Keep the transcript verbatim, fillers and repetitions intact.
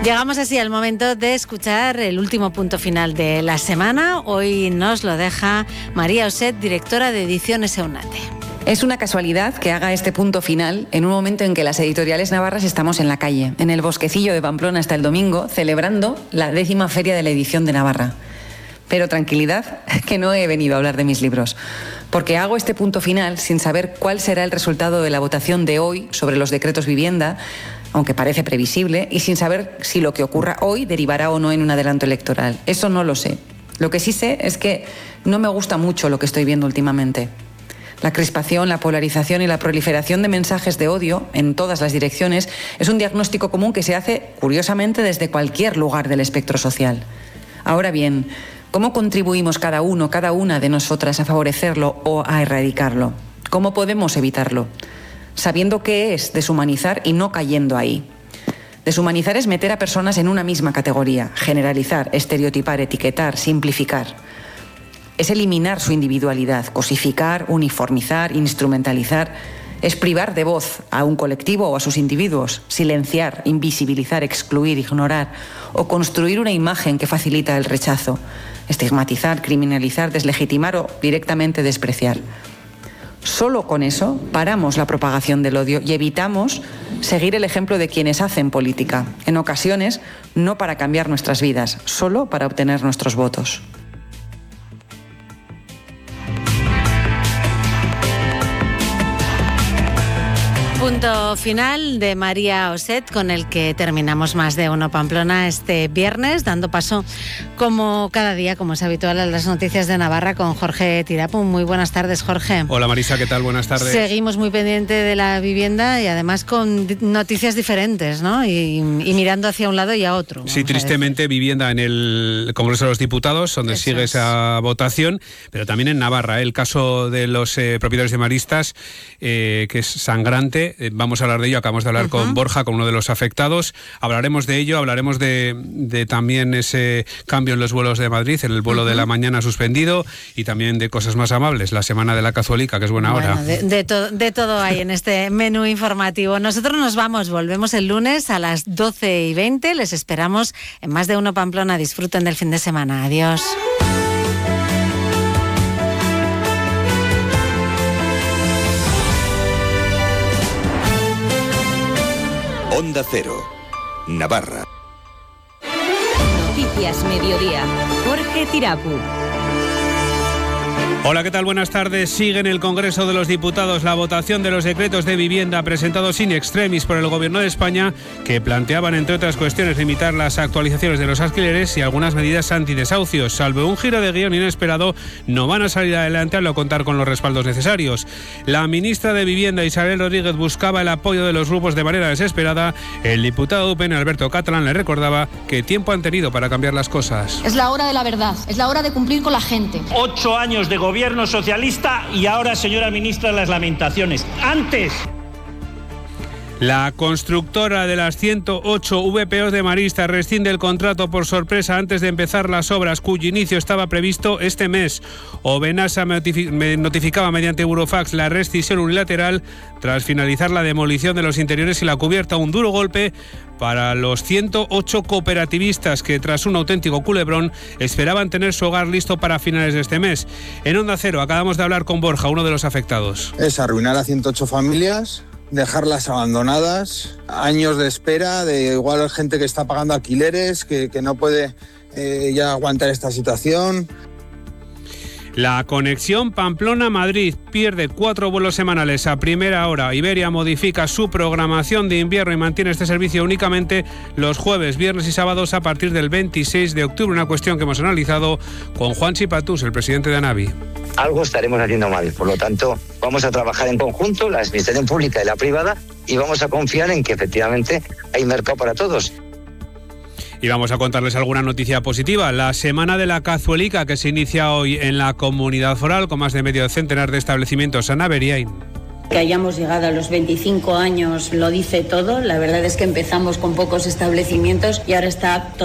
Llegamos así al momento de escuchar el último punto final de la semana. Hoy nos lo deja María Oset, directora de Ediciones Eunate. Es una casualidad que haga este punto final en un momento en que las editoriales navarras estamos en la calle, en el bosquecillo de Pamplona hasta el domingo, celebrando la décima feria de la edición de Navarra. Pero tranquilidad, que no he venido a hablar de mis libros, porque hago este punto final sin saber cuál será el resultado de la votación de hoy sobre los decretos vivienda, aunque parece previsible, y sin saber si lo que ocurra hoy derivará o no en un adelanto electoral. Eso no lo sé. Lo que sí sé es que no me gusta mucho lo que estoy viendo últimamente. La crispación, la polarización y la proliferación de mensajes de odio en todas las direcciones es un diagnóstico común que se hace, curiosamente, desde cualquier lugar del espectro social. Ahora bien, ¿cómo contribuimos cada uno, cada una de nosotras a favorecerlo o a erradicarlo? ¿Cómo podemos evitarlo? Sabiendo qué es deshumanizar y no cayendo ahí. Deshumanizar es meter a personas en una misma categoría, generalizar, estereotipar, etiquetar, simplificar. Es eliminar su individualidad, cosificar, uniformizar, instrumentalizar. Es privar de voz a un colectivo o a sus individuos, silenciar, invisibilizar, excluir, ignorar o construir una imagen que facilita el rechazo, estigmatizar, criminalizar, deslegitimar o directamente despreciar. Solo con eso paramos la propagación del odio y evitamos seguir el ejemplo de quienes hacen política, en ocasiones no para cambiar nuestras vidas, solo para obtener nuestros votos. Punto final de María Oset, con el que terminamos Más de Uno Pamplona este viernes, dando paso, como cada día, como es habitual, a las noticias de Navarra con Jorge Tirapu. Muy buenas tardes, Jorge. Hola, Marisa, ¿qué tal? Buenas tardes. Seguimos muy pendiente de la vivienda y además con noticias diferentes, ¿no? Y, y mirando hacia un lado y a otro. Sí, tristemente, vivienda en el Congreso de los Diputados, donde Eso sigue es. esa votación, pero también en Navarra, ¿eh? El caso de los eh, propietarios de maristas, eh, que es sangrante. Vamos a hablar de ello, acabamos de hablar uh-huh. con Borja, con uno de los afectados. Hablaremos de ello, hablaremos de, de también ese cambio en los vuelos de Madrid, en el vuelo uh-huh. de la mañana suspendido, y también de cosas más amables, la Semana de la Cazuelica, que es buena bueno, hora. De, de, to, de todo hay en este menú informativo. Nosotros nos vamos, volvemos el lunes a las doce y veinte. Les esperamos en Más de Uno Pamplona. Disfruten del fin de semana. Adiós. Onda Cero, Navarra. Noticias Mediodía. Jorge Tirapu. Hola, ¿qué tal? Buenas tardes. Sigue en el Congreso de los Diputados la votación de los decretos de vivienda presentados in extremis por el Gobierno de España, que planteaban, entre otras cuestiones, limitar las actualizaciones de los alquileres y algunas medidas antidesahucios. Salvo un giro de guión inesperado, no van a salir adelante al no contar con los respaldos necesarios. La ministra de Vivienda, Isabel Rodríguez, buscaba el apoyo de los grupos de manera desesperada. El diputado U P N, Alberto Catalán, le recordaba que tiempo han tenido para cambiar las cosas. Es la hora de la verdad, es la hora de cumplir con la gente. Ocho años de gobierno Gobierno socialista y ahora, señora ministra, las lamentaciones. Antes. La constructora de las ciento ocho V P Os de Maristas rescinde el contrato por sorpresa antes de empezar las obras, cuyo inicio estaba previsto este mes. Obenasa notificaba mediante Eurofax la rescisión unilateral tras finalizar la demolición de los interiores y la cubierta. Un duro golpe para los ciento ocho cooperativistas que, tras un auténtico culebrón, esperaban tener su hogar listo para finales de este mes. En Onda Cero acabamos de hablar con Borja, uno de los afectados. Es arruinar a ciento ocho familias, dejarlas abandonadas, años de espera, de igual gente que está pagando alquileres, que, que no puede eh, ya aguantar esta situación. La conexión Pamplona-Madrid pierde cuatro vuelos semanales a primera hora. Iberia modifica su programación de invierno y mantiene este servicio únicamente los jueves, viernes y sábados a partir del veintiséis de octubre. Una cuestión que hemos analizado con Juan Chipatús, el presidente de ANAVI. Algo estaremos haciendo mal, por lo tanto vamos a trabajar en conjunto, la administración pública y la privada, y vamos a confiar en que efectivamente hay mercado para todos. Y vamos a contarles alguna noticia positiva. La Semana de la Cazuelica, que se inicia hoy en la Comunidad Foral, con más de medio centenar de establecimientos. Ana Beriain. Que hayamos llegado a los veinticinco años lo dice todo. La verdad es que empezamos con pocos establecimientos y ahora está todo